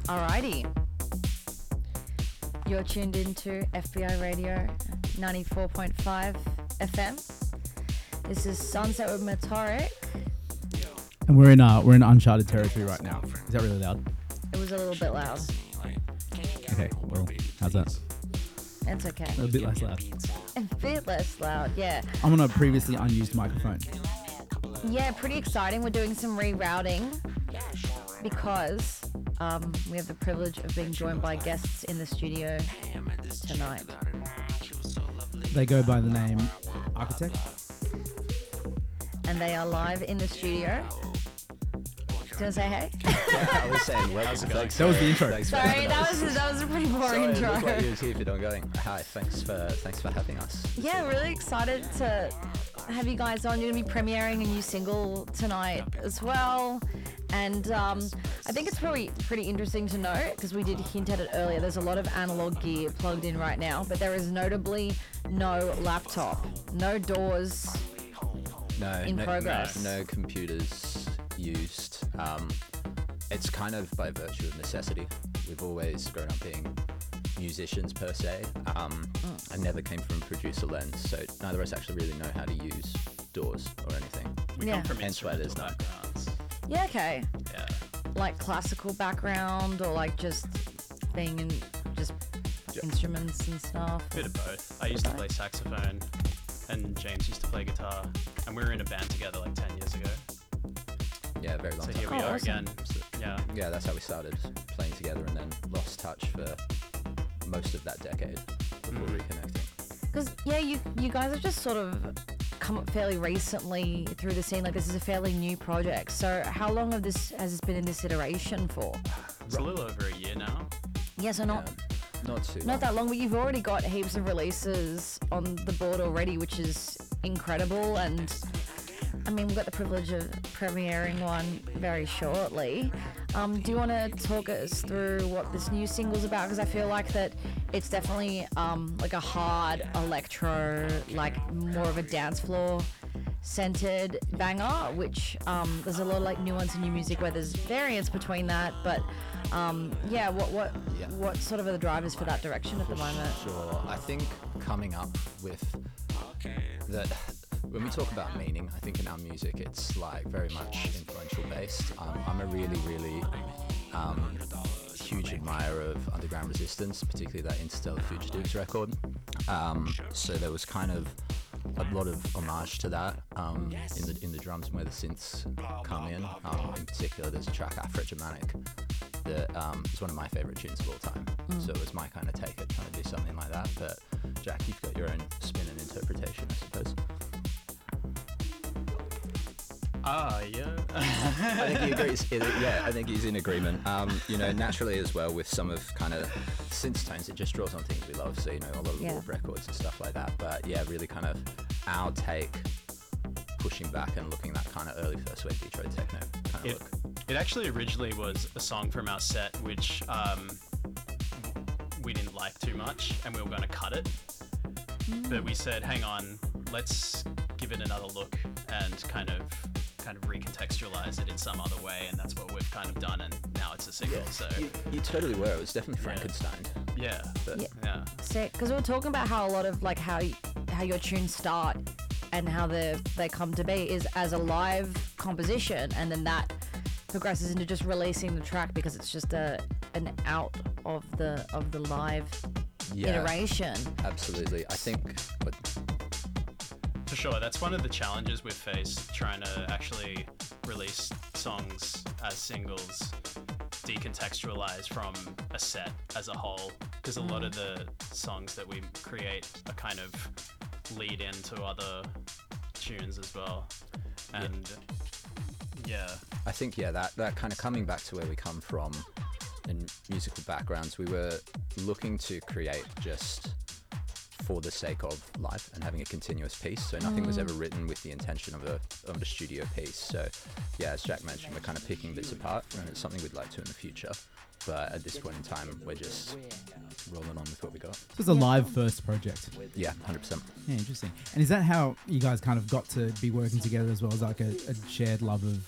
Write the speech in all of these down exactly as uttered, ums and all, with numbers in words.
Alrighty. You're tuned into F B I Radio ninety-four point five F M. This is Sunset with Metoric. And we're in uh, we're in uncharted territory right now. Is that really loud? It was a little bit loud. Okay, well, how's that? It's okay. A bit less loud. A bit less loud, yeah. I'm on a previously unused microphone. Yeah, pretty exciting. We're doing some rerouting because um, we have the privilege of being joined by guests in the studio tonight. They go by the name Architect. And they are live in the studio. Do you want to say hey? Yeah, I was saying, well, thanks. That was the intro. Thanks for Sorry, having that us. was that was a pretty boring Sorry, intro. it looked like you was here if you don't going. Hi, thanks for thanks for having us. Yeah, really excited to have you guys on. You're gonna be premiering a new single tonight as well, and um, I think it's probably pretty interesting to note because we did hint at it earlier. There's a lot of analog gear plugged in right now, but there is notably no laptop, no doors. No, in no, progress. no, no computers used. Um, it's kind of by virtue of necessity. We've always grown up being musicians per se. Um, Mm. I never came from a producer lens, so neither of us actually really know how to use doors or anything. We Yeah. come from Hence why there's instrumental no- backgrounds. Yeah, okay. Yeah. Like classical background or like just being in just Yeah. instruments and stuff. Bit of both. I used to play saxophone, and James used to play guitar, and we were in a band together like ten years ago. Yeah, very long So time. here we Oh, are awesome. again. So, yeah. Yeah, that's how we started playing together and then lost touch for most of that decade before Mm. reconnecting. Because yeah, you you guys have just sort of come up fairly recently through the scene. Like this is a fairly new project. So how long of this has this been in this iteration for? It's a little over a year now. Yeah, so not Yeah, not too not long. that long, but you've already got heaps of releases on the board already, which is incredible. And I mean, we've got the privilege of premiering one very shortly. Um, do you want to talk us through what this new single's about? Because I feel like that it's definitely um, like a hard electro, like more of a dance floor centered banger, which um, there's a lot of like nuance in new music where there's variance between that. But um, yeah, what what Yeah. what sort of are the drivers for that direction at the moment? Sure. I think coming up with that, when we talk about meaning, I think in our music it's like very much influential based. Um, I'm a really, really um, huge admirer of Underground Resistance, particularly that Interstellar Fugitives record. Um, so there was kind of a lot of homage to that um, in the in the drums and where the synths come in. Um, in particular, there's a track Afro-Germanic that um, is one of my favorite tunes of all time. So it was my kind of take at trying to do something like that. But Jack, you've got your own spin and interpretation, I suppose. Ah, yeah. I think he agrees. Yeah, I think he's in agreement. Um, you know, naturally as well with some of kind of synth tones, it just draws on things we love. So you know, a lot of Yeah. warp records and stuff like that. But yeah, really kind of our take, pushing back and looking that kind of early first wave Detroit techno kind of It, look. it actually originally was a song from our set, which um, we didn't like too much, and we were going to cut it. But we said, hang on, let's give it another look and kind of kind of recontextualize it in some other way, and that's what we've kind of done, and now it's a single. So You, you totally were. It was definitely Yeah. Frankenstein. yeah, But Yeah. yeah. Because we were talking about how a lot of like how y- how your tunes start and how they they come to be is as a live composition, and then that progresses into just releasing the track because it's just a an out of the of the live yeah, iteration. absolutely. I think. But For sure, that's one of the challenges we've faced trying to actually release songs as singles, decontextualize from a set as a whole, because a lot of the songs that we create are kind of lead into other tunes as well. And yeah, I think yeah, that that kind of coming back to where we come from in musical backgrounds, we were looking to create just for the sake of live and having a continuous piece. So nothing was ever written with the intention of a of a studio piece. So yeah, as Jack mentioned, we're kind of picking bits apart, and it's something we'd like to in the future. But at this point in time, we're just rolling on with what we got. So it's a live first project. Yeah, one hundred percent. Yeah, interesting. And is that how you guys kind of got to be working together as well as like a, a shared love of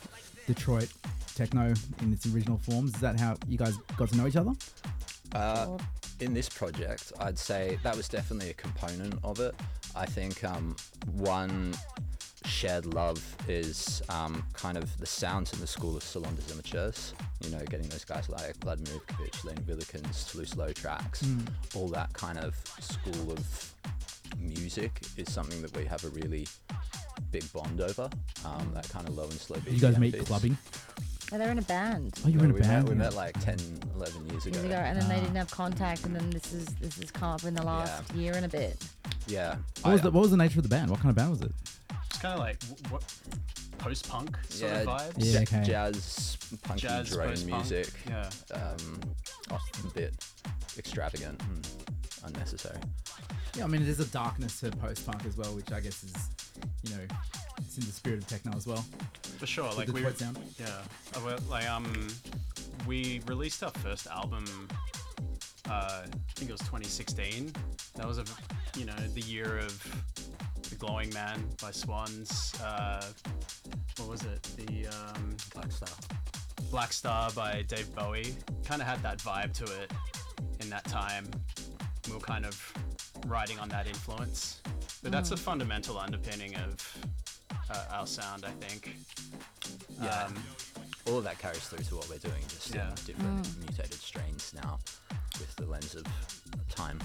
Detroit techno in its original forms? Is that how you guys got to know each other? Uh, in this project, I'd say that was definitely a component of it. I think um, one shared love is um, kind of the sounds in the school of Salon des Amateurs. You know, getting those guys like Vladimir Ivkovic, Lena Villikens, Toulouse Low Tracks, Mm. all that kind of school of music is something that we have a really big bond over. Um, that kind of low and slow beat. You guys B M meet piece. clubbing? Yeah, they're in a band. Oh, you were in a we band? Met, we yeah. met like ten, eleven years ago. Years ago, and then they Ah. didn't have contact, and then this is this has come up in the last year and a bit. Yeah. What was, I- the, what was the nature of the band? What kind of band was it? It's kind of like w- what post-punk sort yeah, of vibes. Yeah, j- okay. jazz, punky Jazz, drone post-punk. music. Yeah. Um, often a bit extravagant and unnecessary. Yeah, I mean, there's a darkness to post-punk as well, which I guess is, you know, it's in the spirit of techno as well. For sure. The Like we, Detroit sound. yeah, Uh, well, like um, we released our first album. Uh, I think it was twenty sixteen. That was a, you know, the year of The Glowing Man by Swans. Uh, what was it? The um, Black Star. Black Star by Dave Bowie. Kind of had that vibe to it in that time. We were kind of riding on that influence. But that's a fundamental underpinning of uh, our sound, I think. Yeah. Um, All of that carries through to what we're doing, just Yeah. in different mutated strains now with the lens of time.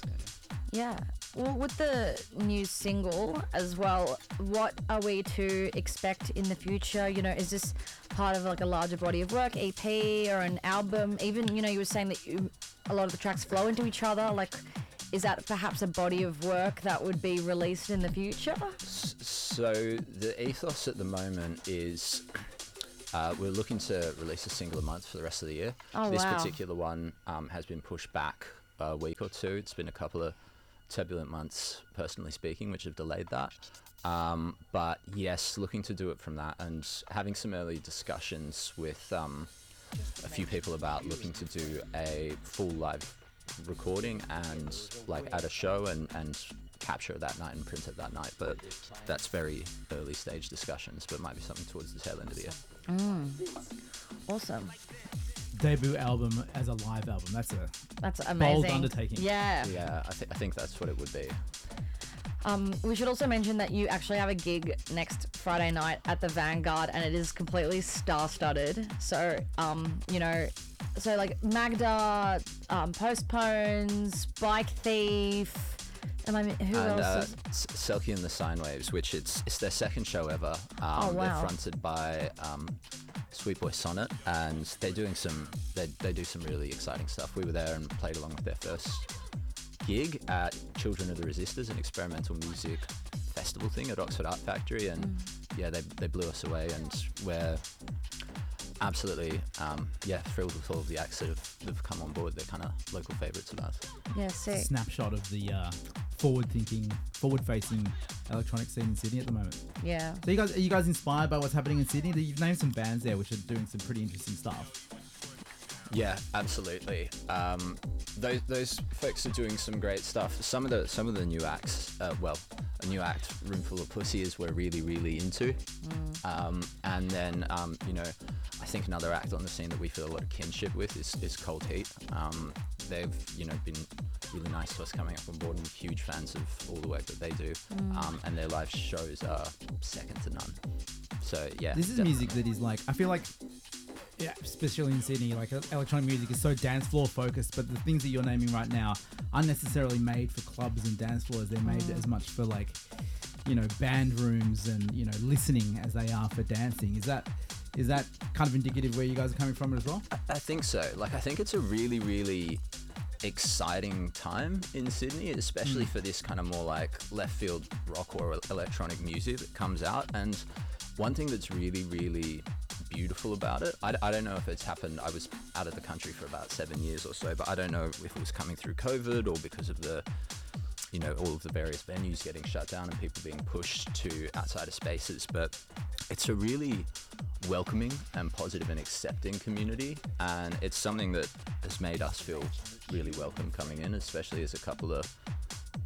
Yeah. Well, with the new single as well, what are we to expect in the future? You know, is this part of like a larger body of work, E P or an album? Even, you know, you were saying that you, a lot of the tracks flow into each other. Like, is that perhaps a body of work that would be released in the future? S- So the ethos at the moment is uh, we're looking to release a single a month for the rest of the year. Oh, this wow. particular one um, has been pushed back a week or two. It's been a couple of turbulent months, personally speaking, which have delayed that. Um, but yes, looking to do it from that and having some early discussions with um, a few people about looking to do a full live recording and like at a show and, and capture it that night and print it that night. But that's very early stage discussions, but might be something towards the tail end of the year. Awesome. Debut album as a live album. That's a That's amazing. undertaking. Yeah. Yeah, I, th- I think that's what it would be. Um, we should also mention that you actually have a gig next Friday night at the Vanguard, and it is completely star-studded. So, um, you know, so like Magda, um, Postpones, Bike Thief. Am I, who and else? uh, is, S- Selkie and the Sine Waves, which it's it's their second show ever. Um, Oh, They're wow. fronted by um, Sweet Boy Sonnet, and they're doing some they they do some really exciting stuff. We were there and played along with their first gig at Children of the Resistors, an experimental music festival thing at Oxford Art Factory, and Mm. yeah, they they blew us away, and we're absolutely um, yeah thrilled with all of the acts that have, that have come on board. They're kind of local favourites of ours. yeah, sick. snapshot of the uh, forward-thinking, forward-facing electronic scene in Sydney at the moment. Yeah. So you guys, are you guys inspired by what's happening in Sydney? You've named some bands there which are doing some pretty interesting stuff. Yeah, absolutely. Um, those those folks are doing some great stuff. Some of the some of the new acts, uh, well, a new act, Roomful of Pussy, is we're really really into. Um, and then um, you know, I think another act on the scene that we feel a lot of kinship with is, is Cold Heat. Um, they've you know been really nice to us coming up on board, and huge fans of all the work that they do. Um, and their live shows are second to none. So yeah, This is definitely. music that is like, I feel like, yeah, especially in Sydney, like uh, electronic music is so dance floor focused, but the things that you're naming right now aren't necessarily made for clubs and dance floors. They're made as much for like, you know, band rooms and, you know, listening as they are for dancing. Is that is that kind of indicative where you guys are coming from as well? I think so. Like, I think it's a really, really exciting time in Sydney, especially for this kind of more like left field rock or electronic music that comes out. And one thing that's really, really beautiful about it, I, I don't know if it's happened, I was out of the country for about seven years or so, but I don't know if it was coming through COVID or because of the, you know, all of the various venues getting shut down and people being pushed to outside of spaces. But it's a really welcoming and positive and accepting community, and it's something that has made us feel really welcome coming in, especially as a couple of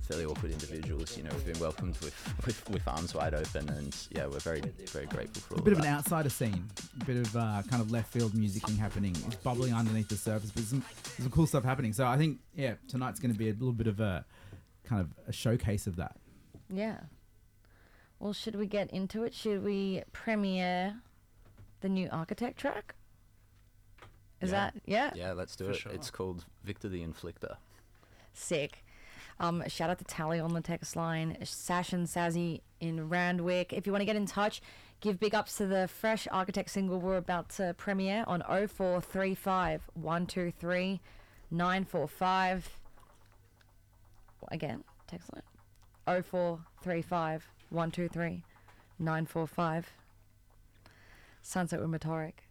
fairly awkward individuals, you know, we've been welcomed with, with, with arms wide open, and yeah, we're very, very grateful for all A bit of of an that. outsider scene, a bit of uh, kind of left field musicking happening. It's bubbling underneath the surface, but some, there's some cool stuff happening. So I think, yeah, tonight's going to be a little bit of a kind of a showcase of that. Yeah. Well, should we get into it? Should we premiere the new Architect track? Is Yeah. that, yeah? Yeah, let's do For it. sure. It's called Victor the Inflictor. Sick. Um, shout out to Tally on the text line, Sash and Sazzy in Randwick. If you want to get in touch, give big ups to the fresh Architect single we're about to premiere on oh four three five, one two three, nine four five. Again, text line oh four three five, one two three, nine four five. Sunset with Motoric.